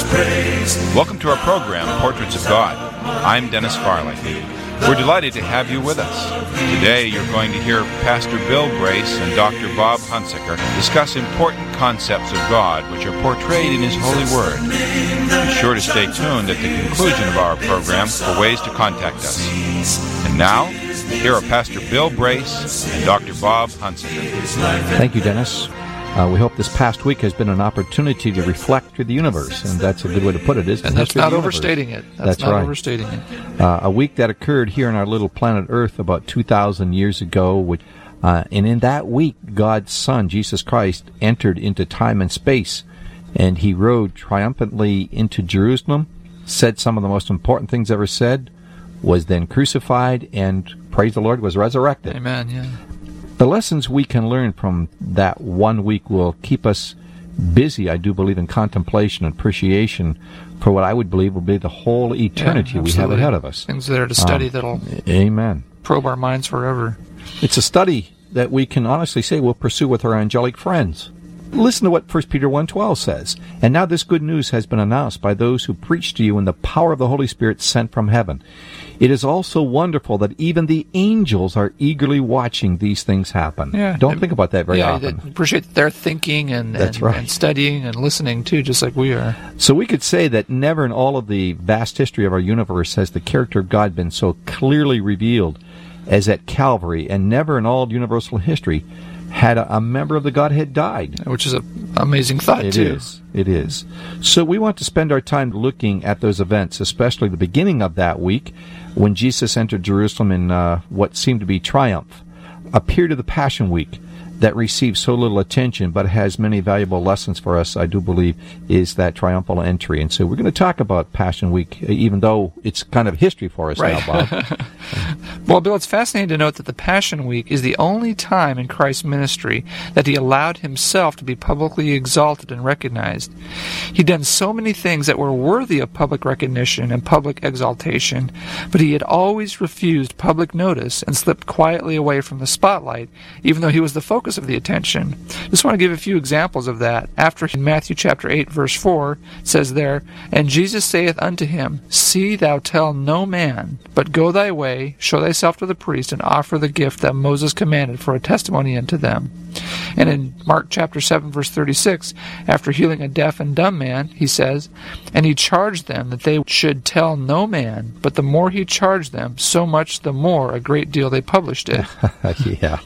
Welcome to our program, Portraits of God. I'm Dennis Farley. We're delighted to have you with us. Today you're going to hear Pastor Bill Brace and Dr. Bob Hunsaker discuss important concepts of God which are portrayed in His holy Word. Be sure to stay tuned at the conclusion of our program for ways to contact us. And now, here are Pastor Bill Brace and Dr. Bob Hunsaker. Thank you, Dennis. We hope this past week has been an opportunity to reflect to the universe, and that's a good way to put it, isn't it? And that's not overstating it. That's not right. Overstating it. A week that occurred here on our little planet Earth about 2,000 years ago, and in that week, God's Son, Jesus Christ, entered into time and space, and He rode triumphantly into Jerusalem, said some of the most important things ever said, was then crucified, and, praise the Lord, was resurrected. Amen, yeah. The lessons we can learn from that 1 week will keep us busy, I do believe, in contemplation and appreciation for what I would believe will be the whole eternity we have ahead of us. Things there to study that'll Amen. Probe our minds forever. It's a study that we can honestly say we'll pursue with our angelic friends. Listen to what 1 Peter 1:12 says. And now this good news has been announced by those who preach to you in the power of the Holy Spirit sent from heaven. It is also wonderful that even the angels are eagerly watching these things happen. Yeah, Don't think about that very often. I appreciate their thinking and studying and listening too, just like we are. So we could say that never in all of the vast history of our universe has the character of God been so clearly revealed as at Calvary, and never in all universal history had a member of the Godhead died. Which is an amazing thought, too. It is. So we want to spend our time looking at those events, especially the beginning of that week, when Jesus entered Jerusalem in what seemed to be triumph. A period of the Passion Week that receives so little attention, but has many valuable lessons for us, I do believe, is that triumphal entry. And so we're going to talk about Passion Week, even though it's kind of history for us now, Bob. Well, Bill, it's fascinating to note that the Passion Week is the only time in Christ's ministry that He allowed Himself to be publicly exalted and recognized. He'd done so many things that were worthy of public recognition and public exaltation, but He had always refused public notice and slipped quietly away from the spotlight, even though He was the focus of the attention. Just want to give a few examples of that. After in Matthew chapter 8, verse 4, it says there, And Jesus saith unto him, See thou tell no man, but go thy way, show thyself to the priest, and offer the gift that Moses commanded for a testimony unto them. And in Mark chapter 7, verse 36, after healing a deaf and dumb man, He says, And He charged them that they should tell no man, but the more He charged them, so much the more a great deal they published it. Yeah.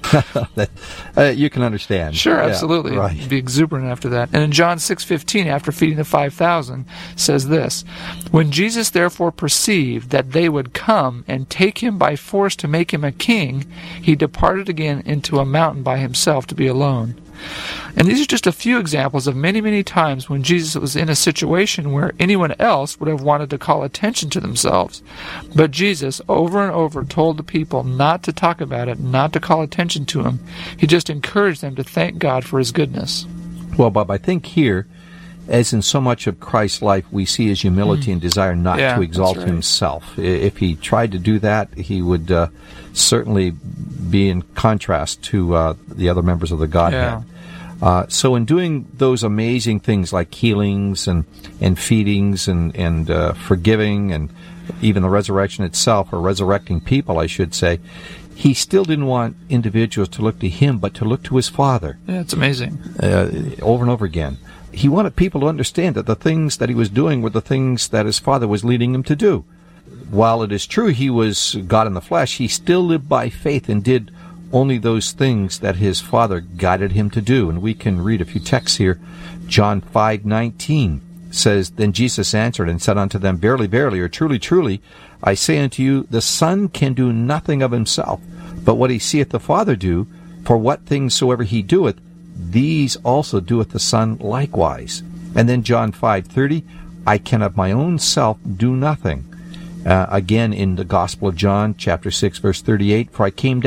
You can understand. Sure, absolutely. Yeah, right. Be exuberant after that. And in John 6:15, after feeding the 5,000, says this, When Jesus therefore perceived that they would come and take Him by force to make Him a king, He departed again into a mountain by Himself to be alone. And these are just a few examples of many, many times when Jesus was in a situation where anyone else would have wanted to call attention to themselves. But Jesus, over and over, told the people not to talk about it, not to call attention to Him. He just encouraged them to thank God for His goodness. Well, Bob, I think here, as in so much of Christ's life, we see His humility and desire not to exalt Himself. If He tried to do that, He would certainly be in contrast to the other members of the Godhead. So in doing those amazing things like healings and feedings and forgiving and even the resurrection itself, or resurrecting people, I should say, He still didn't want individuals to look to Him, but to look to His Father. Yeah, it's amazing. Over and over again. He wanted people to understand that the things that He was doing were the things that His Father was leading Him to do. While it is true He was God in the flesh, He still lived by faith and did only those things that His Father guided Him to do. And we can read a few texts here. John 5:19 says, Then Jesus answered and said unto them, Verily, verily, or truly, truly, I say unto you, the Son can do nothing of Himself, but what He seeth the Father do, for what things soever He doeth, these also doeth the Son likewise. And then John 5:30, I can of my own self do nothing. Again in the Gospel of John, chapter 6, verse 38, For I came down